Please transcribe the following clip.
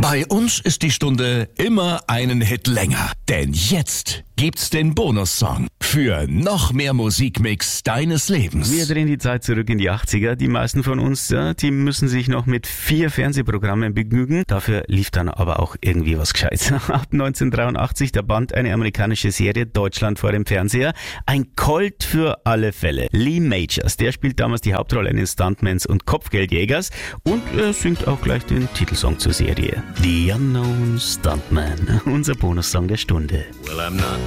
Bei uns ist die Stunde immer einen Hit länger. Denn jetzt gibt's den Bonussong für noch mehr Musikmix deines Lebens. Wir drehen die Zeit zurück in die 80er. Die meisten von uns, die müssen sich noch mit 4 Fernsehprogrammen begnügen. Dafür lief dann aber auch irgendwie was Gescheites. Ab 1983, da band eine amerikanische Serie Deutschland vor dem Fernseher. Ein Colt für alle Fälle. Lee Majors, der spielt damals die Hauptrolle eines Stuntmans und Kopfgeldjägers. Und er singt auch gleich den Titelsong zur Serie. The Unknown Stuntman, unser Bonussong der Stunde. Well, I'm not